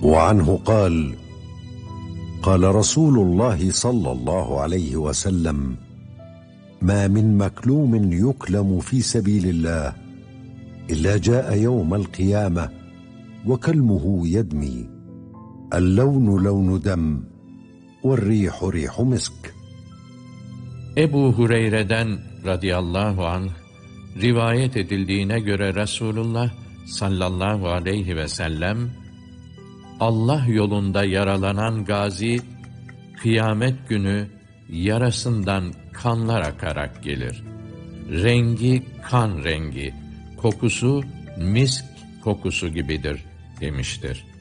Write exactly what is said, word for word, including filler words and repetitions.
وعنه قال: قال رسول الله صلى الله عليه وسلم: ما من مكلوم يكلم في سبيل الله إلا جاء يوم القيامة وكلمه يدمي، اللون لون دم والريح ريح مسك. Ebu Hureyre'den radıyallahu anh rivayet edildiğine göre Resulullah sallallahu aleyhi ve sellem, Allah yolunda yaralanan gazi, kıyamet günü yarasından kanlar akarak gelir. Rengi kan rengi, kokusu misk kokusu gibidir demiştir.